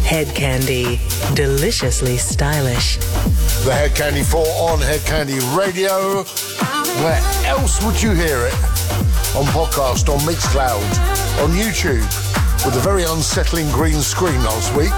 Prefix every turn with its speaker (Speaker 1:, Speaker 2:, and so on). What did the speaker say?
Speaker 1: Head Candy. Deliciously stylish.
Speaker 2: The Head Candy 4 on Head Candy Radio. Where else would you hear it? On podcast, on Mixcloud, on YouTube, with a very unsettling green screen last week.